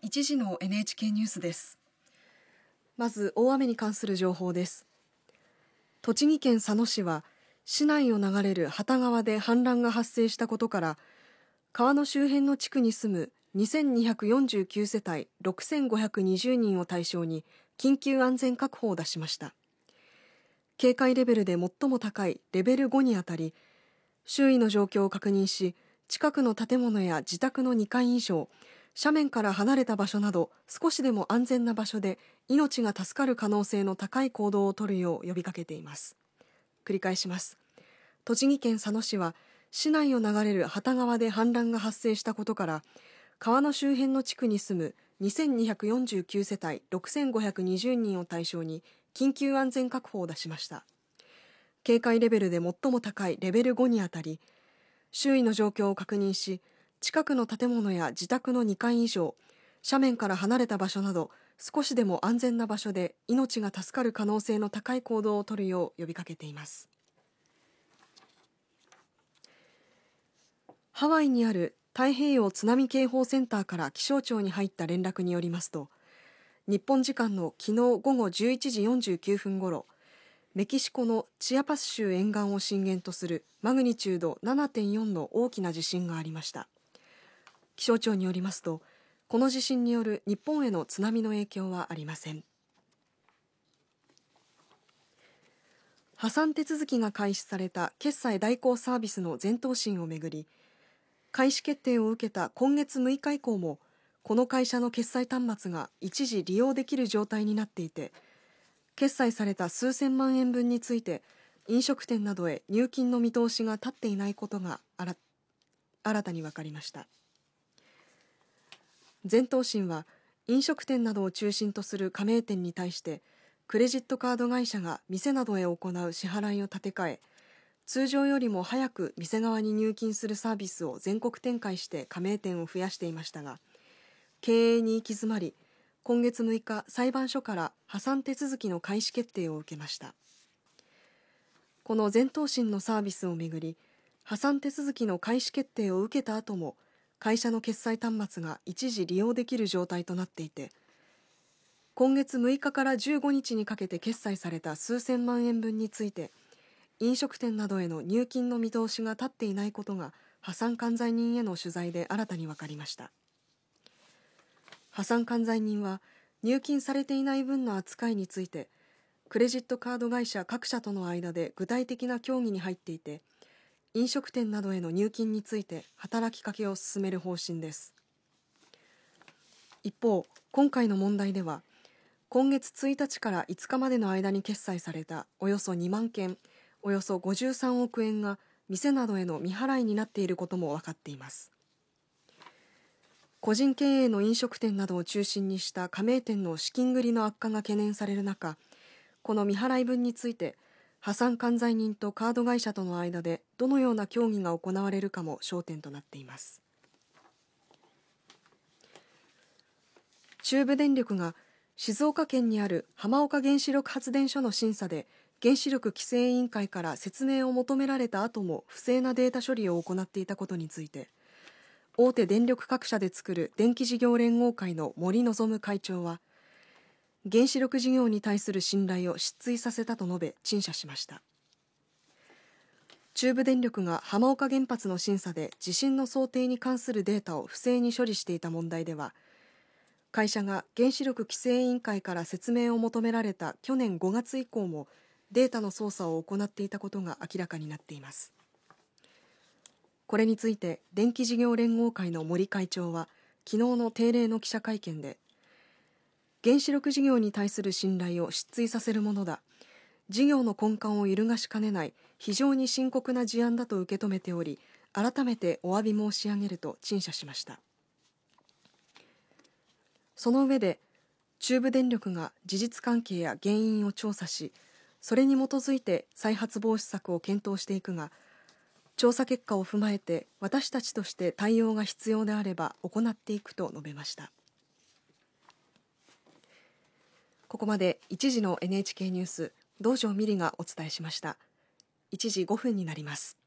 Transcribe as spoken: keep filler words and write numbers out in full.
一時の エヌエイチケー ニュースです。 まず大雨に関する情報です。栃木県佐野市は市内を流れる幡川で氾濫が発生したことから川の周辺の地区に住むにせんにひゃくよんじゅうきゅうせたいろくせんごひゃくにじゅうにんを対象に緊急安全確保を出しました。警戒レベルで最も高いレベルごにあたり、周囲の状況を確認し、近くの建物や自宅のにかい以上、斜面から離れた場所など少しでも安全な場所で命が助かる可能性の高い行動を取るよう呼びかけています。繰り返します。栃木県佐野市は市内を流れる幡川で氾濫が発生したことから川の周辺の地区に住むにせんにひゃくよんじゅうきゅうせたいろくせんごひゃくにじゅうにんを対象に緊急安全確保を出しました。警戒レベルで最も高いレベルごにあたり、周囲の状況を確認し、近くの建物や自宅のにかい以上、斜面から離れた場所など少しでも安全な場所で命が助かる可能性の高い行動を取るよう呼びかけています。ハワイにある太平洋津波警報センターから気象庁に入った連絡によりますと、日本時間の昨日午後じゅういちじよんじゅうきゅうふんごろ、メキシコのチアパス州沿岸を震源とするマグニチュード ななてんよん の大きな地震がありました。気象庁によりますと、この地震による日本への津波の影響はありません。破産手続きが開始された決済代行サービスの前頭針をめぐり、開始決定を受けた今月むいか以降もこの会社の決済端末が一時利用できる状態になっていて、決済された数千万円分について飲食店などへ入金の見通しが立っていないことが新たに分かりました。前頭針は飲食店などを中心とする加盟店に対してクレジットカード会社が店などへ行う支払いを立て替え、通常よりも早く店側に入金するサービスを全国展開して加盟店を増やしていましたが、経営に行き詰まり、今月むいか裁判所から破産手続きの開始決定を受けました。この前頭針のサービスをめぐり、破産手続きの開始決定を受けた後も会社の決済端末が一時利用できる状態となっていて、今月むいかからじゅうごにちにかけて決済された数千万円分について飲食店などへの入金の見通しが立っていないことが破産管財人への取材で新たに分かりました。破産管財人は入金されていない分の扱いについてクレジットカード会社各社との間で具体的な協議に入っていて、飲食店などへの入金について働きかけを進める方針です。一方、今回の問題では今月ついたちからいつかまでの間に決済されたおよそにまんけん、およそごじゅうさんおくえんが店などへの未払いになっていることも分かっています。個人経営の飲食店などを中心にした加盟店の資金繰りの悪化が懸念される中、この未払い分について破産管財人とカード会社との間でどのような協議が行われるかも焦点となっています。中部電力が静岡県にある浜岡原子力発電所の審査で原子力規制委員会から説明を求められた後も不正なデータ処理を行っていたことについて、大手電力各社で作る電気事業連合会の森望会長は、原子力事業に対する信頼を失墜させたと述べ陳謝しました。中部電力が浜岡原発の審査で地震の想定に関するデータを不正に処理していた問題では、会社が原子力規制委員会から説明を求められた去年ごがつ以降もデータの操作を行っていたことが明らかになっています。これについて電気事業連合会の森会長は昨日の定例の記者会見で、原子力事業に対する信頼を失墜させるものだ、事業の根幹を揺るがしかねない非常に深刻な事案だと受け止めており、改めてお詫び申し上げると陳謝しました。その上で、中部電力が事実関係や原因を調査し、それに基づいて再発防止策を検討していくが、調査結果を踏まえて私たちとして対応が必要であれば行っていくと述べました。ここまで一時の エヌエイチケー ニュース、道上美里がお伝えしました。いちじごふんになります。